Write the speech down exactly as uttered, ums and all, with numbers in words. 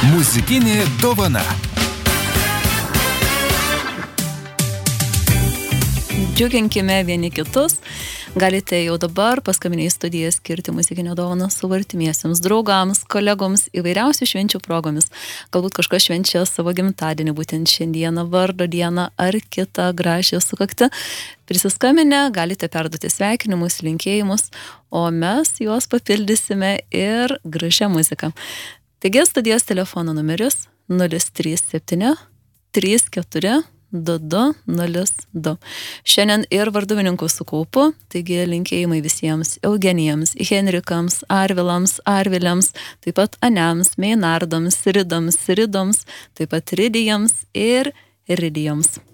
Muzikinė dovana. Džiuginkime vieni kitus. Galite jau dabar paskambinę į studiją skirti muzikinę dovaną savo artimiesiems, draugams, kolegoms, įvairiausių švenčių progomis. Galbūt kažkas švenčia savo gimtadienį, būtent šiandieną, vardo dieną ar kitą gražią sukaktį. Prisiskambinę galite perduoti sveikinimus, linkėjimus, o mes juos papildysime ir gražią muziką. Taigi studijos telefono numeris nulis trys septyni trys keturi du du nulis du. Šiandien ir varduvininkų su kaupu, taigi linkėjimai visiems Eugenijams, Henrikams, Arvilams, Arviliams, taip pat Aniams, Meinardams, Ridams, Ridoms, taip pat Ridijams ir Ridijoms.